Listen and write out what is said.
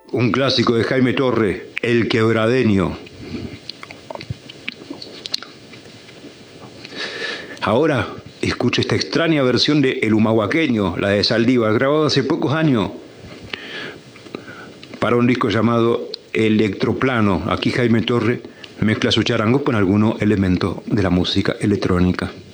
Un clásico de Jaime Torres, El Quebradeño. Ahora escucha esta extraña versión de El Humahuaqueño, la de Saldívar, grabada hace pocos años para un disco llamado Electroplano. Aquí Jaime Torres mezcla su charango con algunos elementos de la música electrónica.